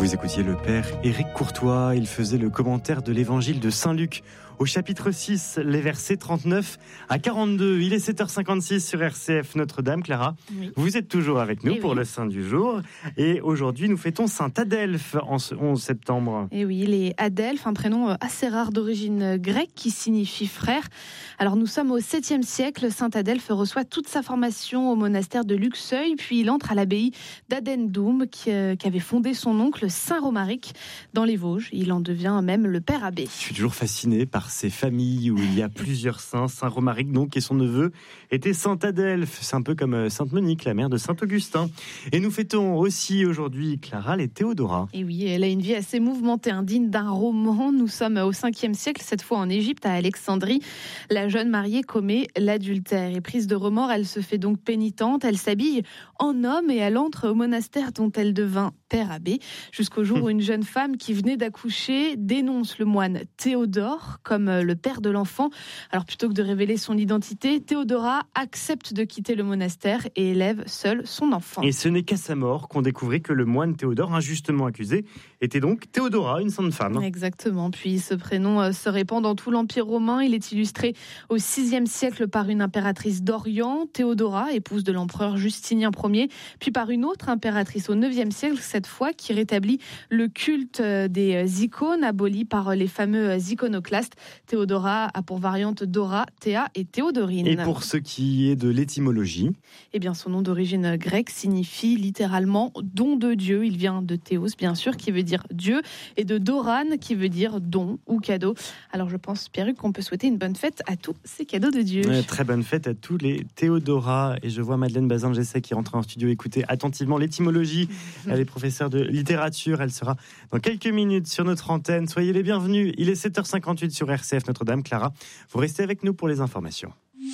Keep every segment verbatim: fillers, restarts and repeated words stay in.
Vous écoutiez le père Éric Courtois, il faisait le commentaire de l'évangile de Saint Luc au chapitre six, les versets trente-neuf à quarante-deux. Il est sept heures cinquante-six sur R C F Notre-Dame. Clara, oui. Vous êtes toujours avec nous et pour oui. le Saint du jour. Et aujourd'hui, nous fêtons Saint Adelphe en ce onze septembre. Et oui, les Adelphes, un prénom assez rare d'origine grecque qui signifie frère. Alors nous sommes au septième siècle. Saint Adelphe reçoit toute sa formation au monastère de Luxeuil, puis il entre à l'abbaye d'Adendoum qui, euh, qui avait fondé son oncle Saint Romaric dans les Vosges. Il en devient même le père abbé. Je suis toujours fasciné par ces familles où il y a plusieurs saints. Saint Romaric, donc, et son neveu était Saint Adelphe. C'est un peu comme Sainte Monique, la mère de Saint Augustin. Et nous fêtons aussi aujourd'hui, Clara, les Théodora. Et oui, elle a une vie assez mouvementée, indigne d'un roman. Nous sommes au cinquième siècle, cette fois en Égypte, à Alexandrie. La jeune mariée commet l'adultère. Et prise de remords, elle se fait donc pénitente. Elle s'habille en homme et elle entre au monastère dont elle devint père abbé, jusqu'au jour où une jeune femme qui venait d'accoucher dénonce le moine Théodore comme le père de l'enfant. Alors plutôt que de révéler son identité, Théodora accepte de quitter le monastère et élève seule son enfant. Et ce n'est qu'à sa mort qu'on découvrit que le moine Théodore, injustement accusé, était donc Théodora, une sainte femme. Exactement. Puis ce prénom se répand dans tout l'Empire romain. Il est illustré au sixième siècle par une impératrice d'Orient, Théodora, épouse de l'empereur Justinien Ier, puis par une autre impératrice au neuvième siècle, cette fois, qui rétablit le culte des icônes abolis par les fameux iconoclastes. Théodora a pour variante Dora, Théa et Théodorine. Et pour ce qui est de l'étymologie, eh bien, son nom d'origine grecque signifie littéralement don de Dieu. Il vient de Théos, bien sûr, qui veut dire Dieu, et de Doran, qui veut dire don ou cadeau. Alors je pense, Pierruc, qu'on peut souhaiter une bonne fête à tous ces cadeaux de Dieu. Ouais, très bonne fête à tous les Théodora. Et je vois Madeleine Bazin-Gessé qui rentre en studio écouter attentivement l'étymologie. Elle est professeure de littérature. Elle sera dans quelques minutes sur notre antenne. Soyez les bienvenus. Il est sept heures cinquante-huit sur R C F Notre-Dame. Clara, vous restez avec nous pour les informations.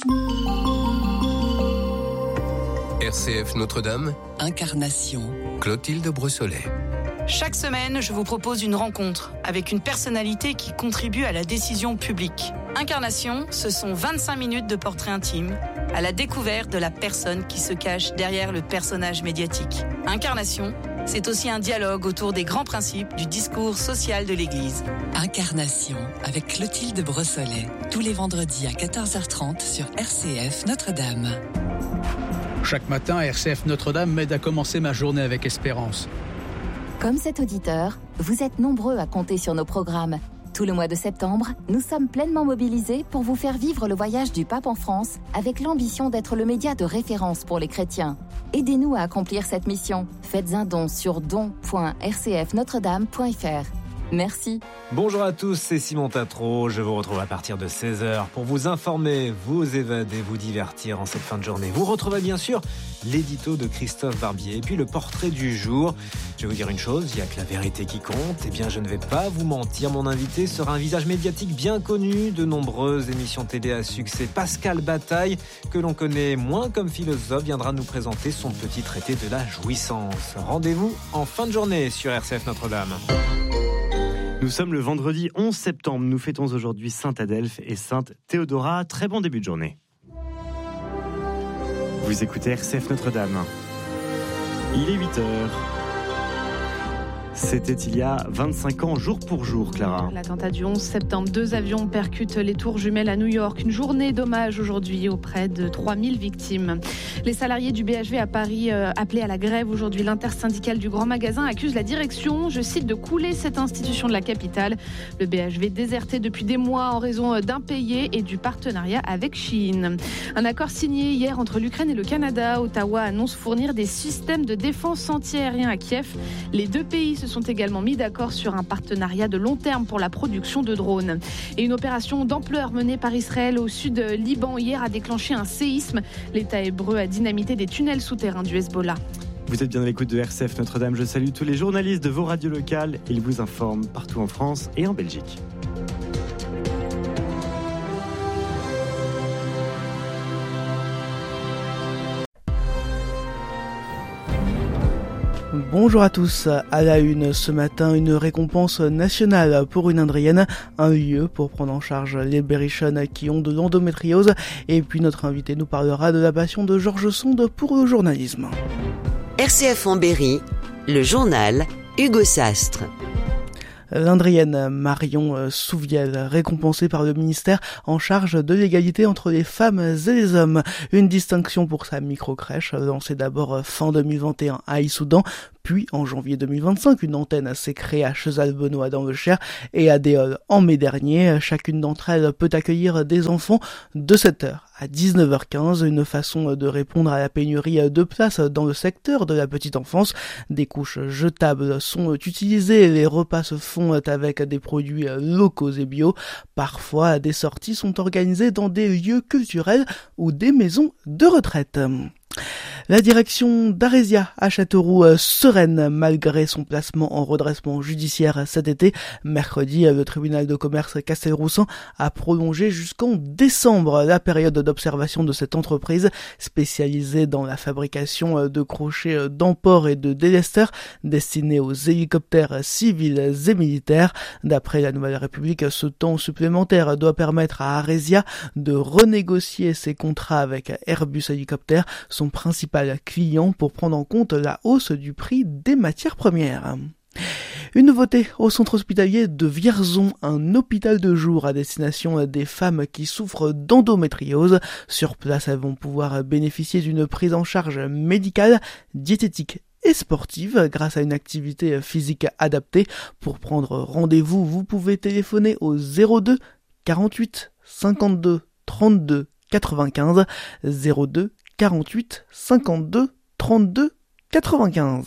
R C F Notre-Dame, Incarnation, Clotilde Brossolet. Chaque semaine, je vous propose une rencontre avec une personnalité qui contribue à la décision publique. Incarnation, ce sont vingt-cinq minutes de portrait intime, à la découverte de la personne qui se cache derrière le personnage médiatique. Incarnation, c'est aussi un dialogue autour des grands principes du discours social de l'Église. Incarnation, avec Clotilde Brossolet, tous les vendredis à quatorze heures trente sur R C F Notre-Dame. Chaque matin, R C F Notre-Dame m'aide à commencer ma journée avec espérance. Comme cet auditeur, vous êtes nombreux à compter sur nos programmes. Tout le mois de septembre, nous sommes pleinement mobilisés pour vous faire vivre le voyage du pape en France avec l'ambition d'être le média de référence pour les chrétiens. Aidez-nous à accomplir cette mission. Faites un don sur don point r c f notre dame point f r. Merci. Bonjour à tous, c'est Simon Tatro. Je vous retrouve à partir de seize heures pour vous informer, vous évader, vous divertir en cette fin de journée. Vous retrouvez bien sûr l'édito de Christophe Barbier et puis le portrait du jour. Je vais vous dire une chose, il n'y a que la vérité qui compte. Eh bien, je ne vais pas vous mentir, mon invité sera un visage médiatique bien connu de nombreuses émissions télé à succès. Pascal Bataille, que l'on connaît moins comme philosophe, viendra nous présenter son petit traité de la jouissance. Rendez-vous en fin de journée sur R C F Notre-Dame. Nous sommes le vendredi onze septembre. Nous fêtons aujourd'hui Saint Adelphe et Sainte Théodora. Très bon début de journée. Vous écoutez R C F Notre-Dame. Il est huit heures. C'était il y a vingt-cinq ans, jour pour jour, Clara. L'attentat du onze septembre, deux avions percutent les tours jumelles à New York. Une journée d'hommage aujourd'hui auprès de trois mille victimes. Les salariés du B H V à Paris euh, appelés à la grève aujourd'hui. L'intersyndicale du Grand Magasin accuse la direction, je cite, de couler cette institution de la capitale. Le B H V déserté depuis des mois en raison d'impayés et du partenariat avec Chine. Un accord signé hier entre l'Ukraine et le Canada. Ottawa annonce fournir des systèmes de défense anti-aérien à Kiev. Les deux pays se sont également mis d'accord sur un partenariat de long terme pour la production de drones. Et une opération d'ampleur menée par Israël au sud Liban hier a déclenché un séisme. L'État hébreu a dynamité des tunnels souterrains du Hezbollah. Vous êtes bien à l'écoute de R C F Notre-Dame. Je salue tous les journalistes de vos radios locales. Ils vous informent partout en France et en Belgique. Bonjour à tous. À la une ce matin, une récompense nationale pour une Indrienne, un lieu pour prendre en charge les berrichonnes qui ont de l'endométriose. Et puis notre invité nous parlera de la passion de Georges Sand pour le journalisme. R C F en Berry, le journal Hugo Sastre. L'Indrienne Marion Souviel, récompensée par le ministère en charge de l'égalité entre les femmes et les hommes. Une distinction pour sa micro-crèche, lancée d'abord fin deux mille vingt et un à Issoudun, puis en janvier deux mille vingt-cinq, une antenne s'est créée à Cheval-Benoît dans le Cher et à Déol en mai dernier. Chacune d'entre elles peut accueillir des enfants de sept heures à dix-neuf heures quinze, une façon de répondre à la pénurie de places dans le secteur de la petite enfance. Des couches jetables sont utilisées, les repas se font avec des produits locaux et bio. Parfois, des sorties sont organisées dans des lieux culturels ou des maisons de retraite. La direction d'Arésia à Châteauroux euh, sereine malgré son placement en redressement judiciaire cet été. Mercredi, le tribunal de commerce Castelroussin a prolongé jusqu'en décembre la période d'observation de cette entreprise spécialisée dans la fabrication de crochets d'emport et de délesteurs destinés aux hélicoptères civils et militaires. D'après la Nouvelle République, ce temps supplémentaire doit permettre à Arésia de renégocier ses contrats avec Airbus Hélicoptères, son principal client, pour prendre en compte la hausse du prix des matières premières. Une nouveauté au centre hospitalier de Vierzon, un hôpital de jour à destination des femmes qui souffrent d'endométriose. Sur place, elles vont pouvoir bénéficier d'une prise en charge médicale, diététique et sportive grâce à une activité physique adaptée. Pour prendre rendez-vous, vous pouvez téléphoner au zéro deux quarante-huit cinquante-deux trente-deux quatre-vingt-quinze, zéro deux quarante-huit cinquante-deux trente-deux quatre-vingt-quinze.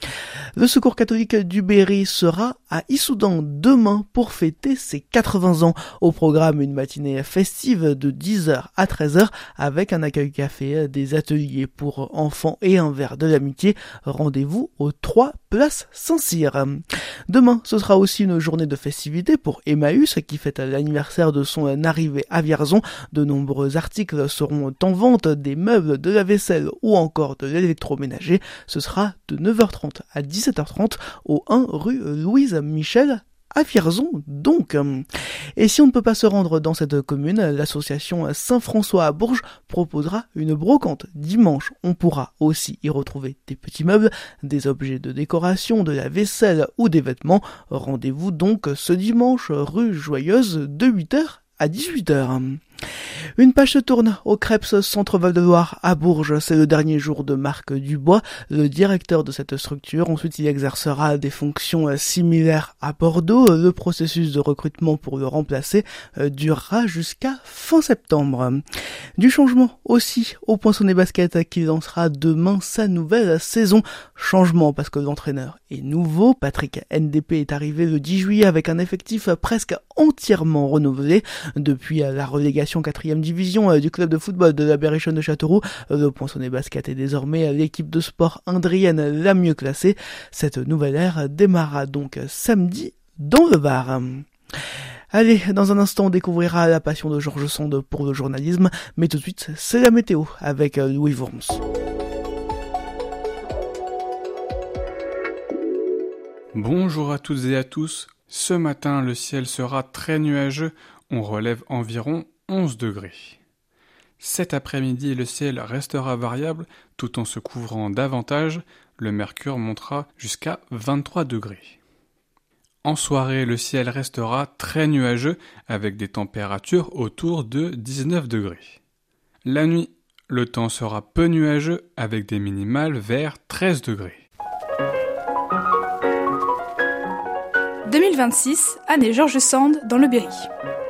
Le Secours catholique du Berry sera à Issoudun demain pour fêter ses quatre-vingts ans. Au programme, une matinée festive de dix heures à treize heures avec un accueil café, des ateliers pour enfants et un verre de l'amitié. Rendez-vous aux trois place Saint-Cyr. Demain, ce sera aussi une journée de festivité pour Emmaüs qui fête l'anniversaire de son arrivée à Vierzon. De nombreux articles seront en vente, des meubles, de la vaisselle ou encore de l'électroménager. Ce sera de neuf heures trente à dix-sept heures trente au un rue Louise Michel à Vierzon donc. Et si on ne peut pas se rendre dans cette commune, l'association Saint-François à Bourges proposera une brocante dimanche. On pourra aussi y retrouver des petits meubles, des objets de décoration, de la vaisselle ou des vêtements. Rendez-vous donc ce dimanche rue Joyeuse de huit heures à dix-huit heures. Une page se tourne au Crêpes Centre Val-de-Loire à Bourges. C'est le dernier jour de Marc Dubois, le directeur de cette structure. Ensuite, il exercera des fonctions similaires à Bordeaux. Le processus de recrutement pour le remplacer durera jusqu'à fin septembre. Du changement aussi au Poinçonnet Basket qui lancera demain sa nouvelle saison. Changement parce que l'entraîneur est nouveau. Patrick N D P est arrivé le dix juillet avec un effectif presque entièrement renouvelé. Depuis la relégation quatrième division du club de football de la Berrichonne de Châteauroux, le Poinçonnet Basket est désormais l'équipe de sport indrienne la mieux classée. Cette nouvelle ère démarra donc samedi dans le Var. Allez, dans un instant, on découvrira la passion de Georges Sand pour le journalisme, mais tout de suite, c'est la météo avec Louis Worms. Bonjour à toutes et à tous. Ce matin, le ciel sera très nuageux. On relève environ onze degrés. Cet après-midi, le ciel restera variable tout en se couvrant davantage. Le mercure montera jusqu'à vingt-trois degrés. En soirée, le ciel restera très nuageux avec des températures autour de dix-neuf degrés. La nuit, le temps sera peu nuageux avec des minimales vers treize degrés. deux mille vingt-six, année Georges Sand dans le Berry.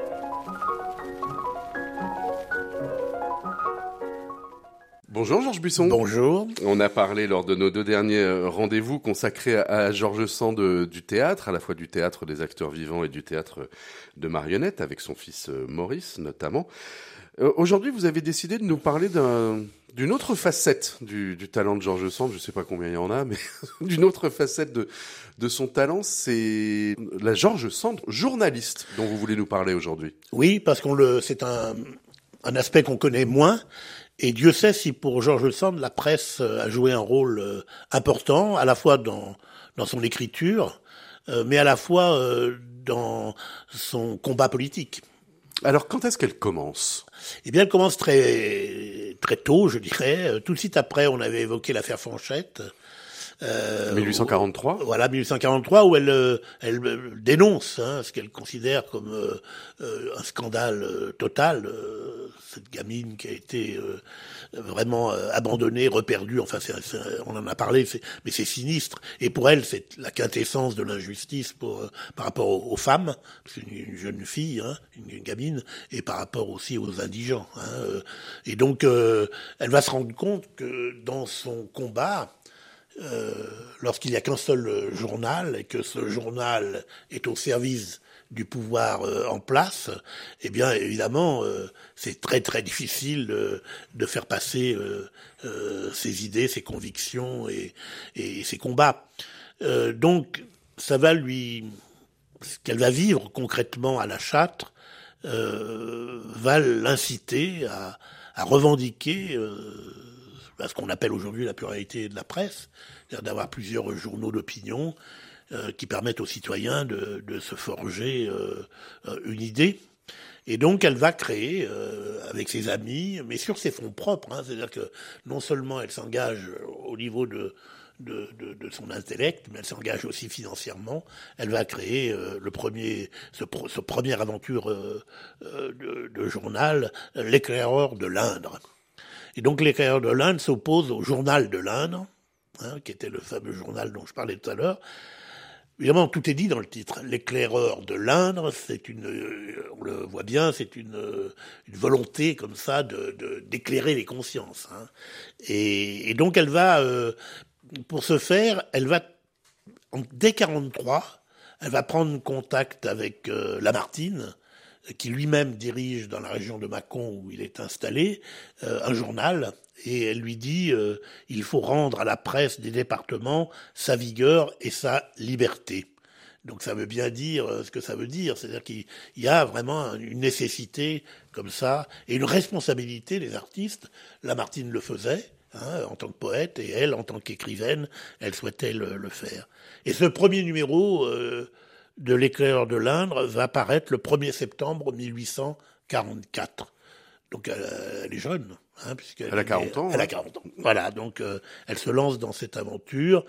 Bonjour Georges Buisson. Bonjour. On a parlé lors de nos deux derniers rendez-vous consacrés à Georges Sand du théâtre, à la fois du théâtre des acteurs vivants et du théâtre de marionnettes, avec son fils Maurice notamment. Euh, aujourd'hui, vous avez décidé de nous parler d'un, d'une autre facette du, du talent de Georges Sand. Je ne sais pas combien il y en a, mais d'une autre facette de, de son talent, c'est la Georges Sand journaliste dont vous voulez nous parler aujourd'hui. Oui, parce qu'on le, c'est un, un aspect qu'on connaît moins. Et Dieu sait si pour Georges Sand, la presse a joué un rôle euh, important, à la fois dans, dans son écriture, euh, mais à la fois euh, dans son combat politique. Alors, quand est-ce qu'elle commence ? Eh bien, elle commence très très tôt, je dirais. Tout de suite après, on avait évoqué l'affaire Fanchette. Euh, mille huit cent quarante-trois. Où, voilà, mille huit cent quarante-trois, où elle, euh, elle euh, dénonce hein, ce qu'elle considère comme euh, euh, un scandale euh, total. Euh, cette gamine qui a été euh, vraiment euh, abandonnée, reperdue. Enfin, c'est, c'est, on en a parlé, c'est, mais c'est sinistre. Et pour elle, c'est la quintessence de l'injustice pour, euh, par rapport aux, aux femmes. C'est une, une jeune fille, hein, une, une gamine, et par rapport aussi aux indigents. Hein, euh, et donc, euh, elle va se rendre compte que dans son combat, euh, lorsqu'il n'y a qu'un seul journal et que ce journal est au service du pouvoir euh, en place, eh bien évidemment euh, c'est très très difficile euh, de faire passer euh, euh, ses idées, ses convictions et, et ses combats. Euh, donc ça va lui, ce qu'elle va vivre concrètement à la Châtre, euh, va l'inciter à, à revendiquer euh, ce qu'on appelle aujourd'hui la pluralité de la presse, c'est-à-dire d'avoir plusieurs journaux d'opinion euh, qui permettent aux citoyens de, de se forger euh, une idée. Et donc elle va créer euh, avec ses amis, mais sur ses fonds propres, hein, c'est-à-dire que non seulement elle s'engage au niveau de, de, de, de son intellect, mais elle s'engage aussi financièrement. Elle va créer euh, le premier, ce, ce première aventure euh, de, de journal, L'Éclaireur de l'Indre. Et donc l'Éclaireur de l'Indre s'oppose au Journal de l'Indre, hein, qui était le fameux journal dont je parlais tout à l'heure. Évidemment, tout est dit dans le titre. L'Éclaireur de l'Indre, c'est une, on le voit bien, c'est une, une volonté comme ça de, de d'éclairer les consciences. Hein. Et, et donc elle va, euh, pour ce faire, elle va dès quarante-trois, elle va prendre contact avec euh, Lamartine, qui lui-même dirige dans la région de Mâcon où il est installé, euh, un journal, et elle lui dit euh, il faut rendre à la presse des départements sa vigueur et sa liberté. Donc ça veut bien dire euh, ce que ça veut dire, c'est-à-dire qu'il y a vraiment une nécessité comme ça, et une responsabilité des artistes. Lamartine le faisait, hein, en tant que poète, et elle, en tant qu'écrivaine, elle souhaitait le, le faire. Et ce premier numéro euh, de L'Éclaireur de l'Indre va paraître le premier septembre mille huit cent quarante-quatre. Donc elle, elle est jeune, hein, puisqu'elle elle a quarante ans. Elle a quarante ans. Voilà, donc euh, elle se lance dans cette aventure.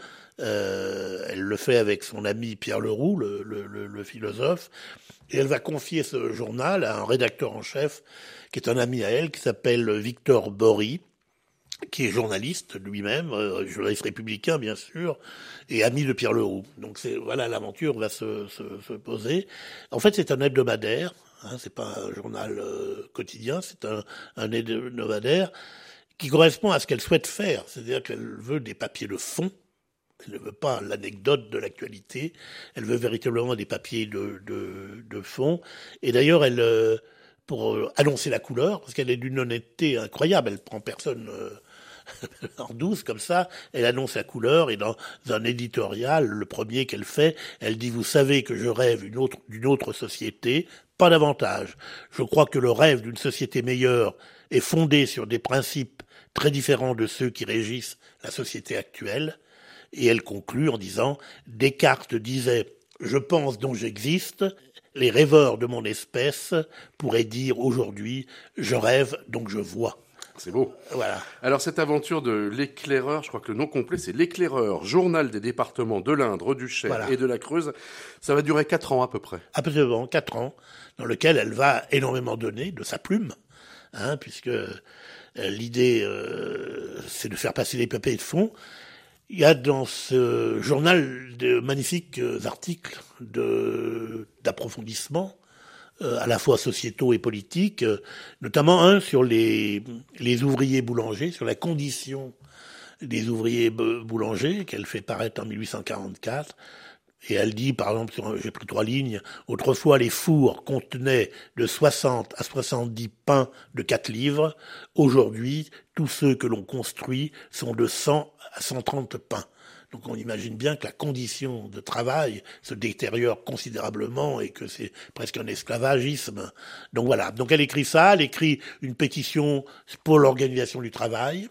Euh, elle le fait avec son ami Pierre Leroux, le, le, le, le philosophe, et elle va confier ce journal à un rédacteur en chef qui est un ami à elle, qui s'appelle Victor Bory, qui est journaliste lui-même, euh, journaliste républicain bien sûr, et ami de Pierre Leroux. Donc c'est, voilà, l'aventure va se, se, se poser. En fait, c'est un hebdomadaire, hein, c'est pas un journal euh, quotidien, c'est un, un hebdomadaire qui correspond à ce qu'elle souhaite faire, c'est-à-dire qu'elle veut des papiers de fond. Elle ne veut pas l'anecdote de l'actualité, elle veut véritablement des papiers de, de, de fond. Et d'ailleurs, elle, euh, pour annoncer la couleur, parce qu'elle est d'une honnêteté incroyable, elle prend personne euh, en douce comme ça, elle annonce la couleur, et dans un éditorial, le premier qu'elle fait, elle dit « Vous savez que je rêve une autre, d'une autre société, pas davantage. Je crois que le rêve d'une société meilleure est fondé sur des principes très différents de ceux qui régissent la société actuelle. » Et elle conclut en disant « Descartes disait « Je pense donc j'existe ». Les rêveurs de mon espèce pourraient dire aujourd'hui « Je rêve donc je vois ». C'est beau. Voilà. Alors cette aventure de l'Éclaireur, je crois que le nom complet c'est l'Éclaireur, journal des départements de l'Indre, du Cher voilà. et de la Creuse. Ça va durer quatre ans à peu près. Absolument, quatre ans, dans lequel elle va énormément donner de sa plume, hein, puisque euh, l'idée euh, c'est de faire passer les papiers de fond. Il y a dans ce journal de magnifiques articles de, d'approfondissement, euh, à la fois sociétaux et politiques, euh, notamment un sur les, les ouvriers boulangers, sur la condition des ouvriers boulangers, qu'elle fait paraître en mille huit cent quarante-quatre. Et elle dit, par exemple, sur, j'ai pris trois lignes, autrefois les fours contenaient de soixante à soixante-dix pains de quatre livres. Aujourd'hui, tous ceux que l'on construit sont de cent à cent trente pains. Donc on imagine bien que la condition de travail se détériore considérablement et que c'est presque un esclavagisme. Donc voilà. Donc elle écrit ça, elle écrit une pétition pour l'organisation du travail.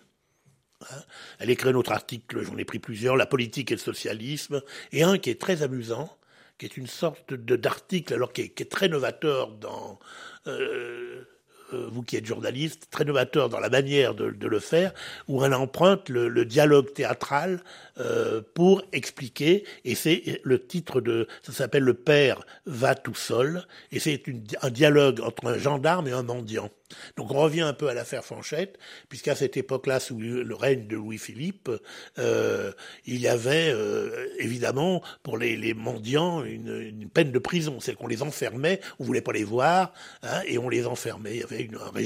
Elle écrit un autre article, j'en ai pris plusieurs, La politique et le socialisme, et un qui est très amusant, qui est une sorte de, d'article, alors qui est, qui est très novateur dans, euh, euh, vous qui êtes journaliste, très novateur dans la manière de, de le faire, où elle emprunte le, le dialogue théâtral euh, pour expliquer, et c'est le titre de, ça s'appelle Le Père va tout seul, et c'est une, un dialogue entre un gendarme et un mendiant. Donc on revient un peu à l'affaire Fanchette, puisqu'à cette époque-là, sous le règne de Louis-Philippe, euh, il y avait euh, évidemment pour les, les mendiants une, une peine de prison, c'est qu'on les enfermait, on voulait pas les voir, hein, et on les enfermait. Il y avait une, un